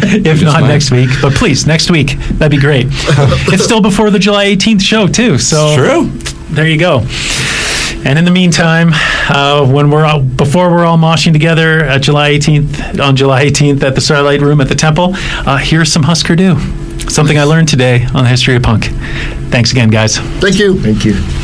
if not next week. But please, next week. That'd be great. It's still before the July 18th show, too. So It's true. There you go. And in the meantime, before we're all moshing together on July 18th at the Starlight Room at the Temple, here's some Husker Du. Something I learned today on the History of Punk. Thanks again, guys. Thank you. Thank you.